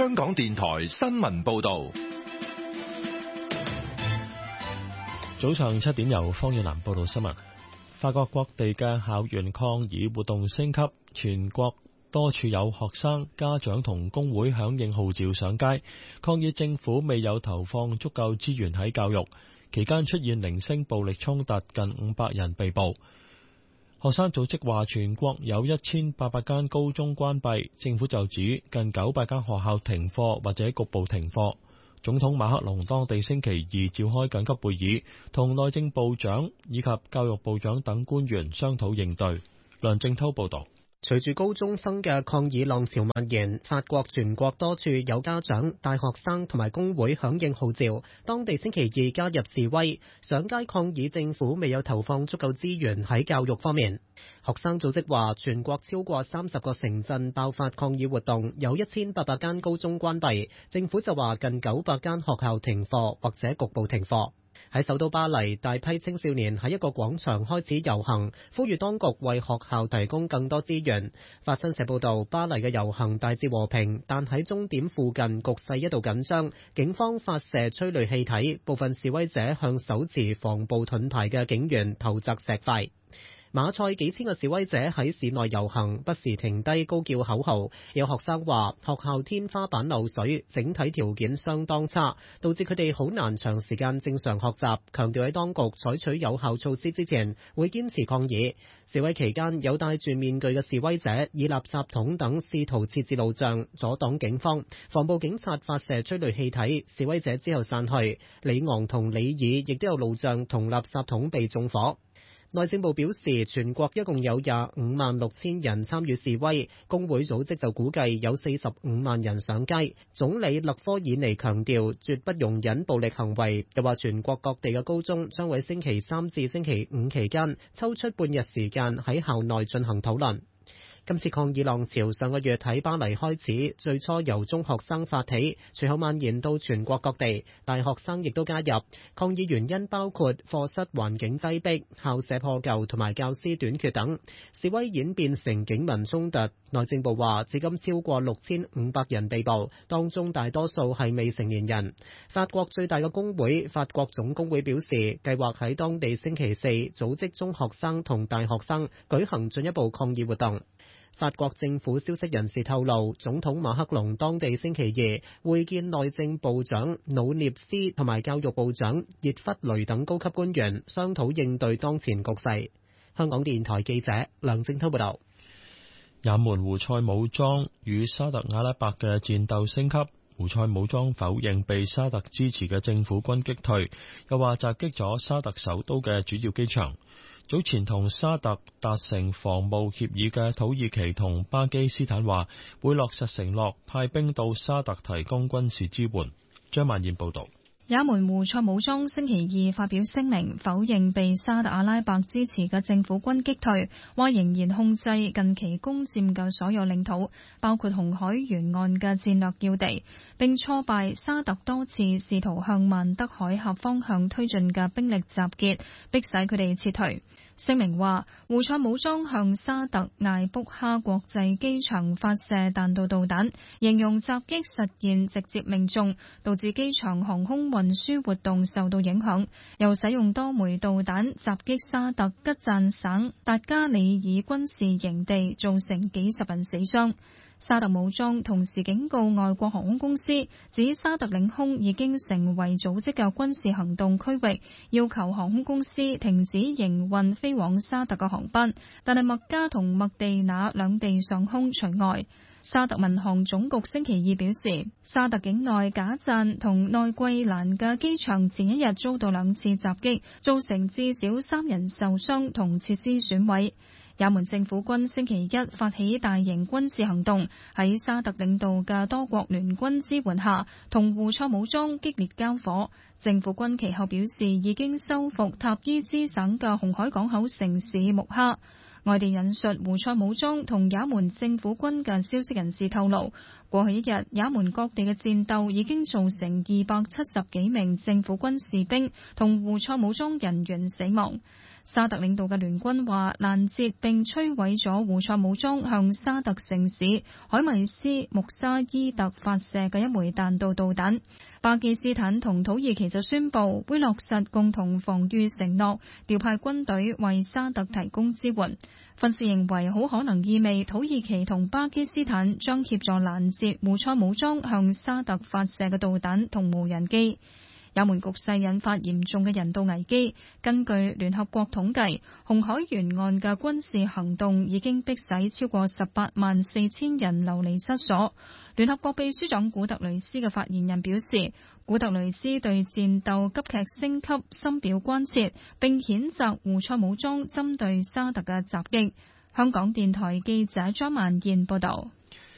香港電台新聞報道。 早上7點由方遠南報道新聞。法國各地嘅校園抗議活動升級，全國多處有學生、家長同工會響應號召上街，抗議政府未有投放足夠資源喺教育。期間出現零星暴力衝突，近500人被捕。學生組織話全國有1800間高中關閉，政府就指近900間學校停課或者局部停課。總統馬克龍當地星期二召開緊急會議，同內政部長以及教育部長等官員商討應對。梁正濤報道。 隨住高中生嘅抗議浪潮蔓延，法國全國多處有家長、大學生同埋工會響應號召，當地星期二加入示威，上街抗議政府未有投放足夠資源喺教育方面。學生組織話，全國超過30個城鎮爆發抗議活動，有1800間高中關閉，政府就話近900間學校停課或者局部停課。喺首都巴黎，大批青少年喺一個廣場開始遊行，呼籲當局為學校提供更多資源。法新社報道，巴黎嘅遊行大致和平，但喺終點附近局勢一度緊張，警方發射催淚氣體，部分示威者向手持防暴盾牌嘅警員投擲石塊。馬賽幾千個示威者喺市內遊行，不時停低高叫口號。有學生話學校天花板漏水，整體條件相當差，導致佢哋好難長時間正常學習，強調喺當局採取有效措施之前會堅持抗議。示威期間有戴住面具嘅示威者以垃圾桶等試圖設置路障，阻擋警方。防暴警察發射催淚氣體，示威者之後散去。里昂同里爾亦都有路障同垃圾桶被縱火。內政部表示，全國一共有256000人參與示威，工會組織就估計有45萬人上街。總理勒科爾尼強調，絕不容忍暴力行為，又話全國各地嘅高中將喺星期3至星期5期間抽出半日時間喺校內進行討論。今次抗議浪潮上個月喺巴黎開始，最初由中學生發起，隨後蔓延到全國各地，大學生亦都加入。抗議原因包括課室環境擠迫、校舍破舊同埋教師短缺等。示威演變成警民衝突。內政部話，至今超過6500人被捕，當中大多數係未成年人。法國最大嘅工會法國總工會表示，計劃喺當地星期4組織中學生同大學生舉行進一步抗議活動。法國政府消息人士透露，總統馬克龍當地星期二會見內政部長努涅斯同埋教育部長葉弗雷等高級官員，商討應對當前局勢。香港電台記者梁正濤報道。 也門胡塞武裝與沙特阿拉伯嘅戰鬥升級，胡塞武裝否認被沙特支持嘅政府軍擊退，又話襲擊咗沙特首都嘅主要機場。早前同沙特達成防務協議嘅土耳其同巴基斯坦話會落實承諾，派兵到沙特提供軍事支援。張曼燕報道。 也門胡塞武裝星期二發表聲明，否認被沙特阿拉伯支持嘅政府軍擊退，話仍然控制近期攻佔嘅所有領土，包括紅海沿岸嘅戰略要地，並挫敗沙特多次試圖向曼德海峽方向推進嘅兵力集結，迫使佢哋撤退。聲明話，胡塞武裝向沙特艾卜哈國際機場發射彈道導彈，形容襲擊實現直接命中，導致機場航空運輸活動受到影響，又使用多枚導彈襲擊沙特吉贊省達加里爾軍事營地，造成幾十人死傷。沙特武裝同時警告外國航空公司，指沙特領空已經成為組織嘅軍事行動區域，要求航空公司停止營運飛往沙特嘅航班，但係麥加同麥地那兩地上空除外。沙特民航總局星期二表示，沙特境內賈贊同內季蘭嘅機場前一日遭到2次襲擊，造成至少3人受傷同設施損毀。也門政府軍星期一發起大型軍事行動，喺沙特領導嘅多國聯軍支援下，同胡塞武裝激烈交火。政府軍其後表示，已經收復塔伊茲省嘅紅海港口城市木哈。外電引述胡塞武裝同也門政府軍嘅消息人士透露，過去一日也門各地嘅戰鬥已經造成270幾名政府軍士兵同胡塞武裝人員死亡。 沙特領導嘅聯軍話攔截並摧毀咗胡塞武裝向沙特城市海米斯穆沙伊特發射嘅一枚彈道導彈。巴基斯坦同土耳其就宣布會落實共同防禦承諾，調派軍隊為沙特提供支援。分析認為，好可能意味土耳其同巴基斯坦將協助攔截胡塞武裝向沙特發射嘅導彈同無人機。也門局勢引發嚴重嘅人道危機。根據聯合國統計，紅海沿岸嘅軍事行動已經迫使超過184000人流離失所。聯合國秘書長古特雷斯嘅發言人表示，古特雷斯對戰鬥急劇升級深表關切，並譴責胡塞武裝針對沙特嘅襲擊。香港電台記者張萬燕報道。